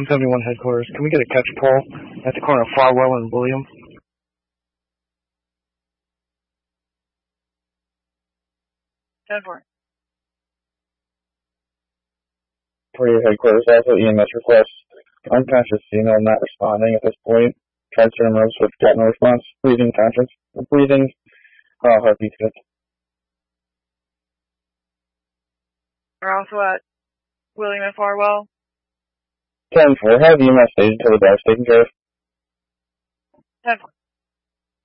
M71 headquarters. Can we get a catch pole at the corner of Farwell and William? Denver. For your headquarters, also EMS request. Unconscious female not responding at this point. Tried certain rooms but got no response. Breathing conscious. Breathing. Heartbeat good. We're also at William and Farwell. 10-4. Have EMS staged until the dog's taken care of. 10-4.